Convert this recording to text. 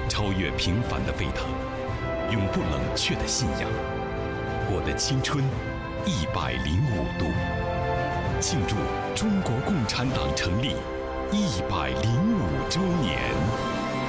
超越平凡的沸腾，永不冷却的信仰。我的青春105度，庆祝中国共产党成立105周年。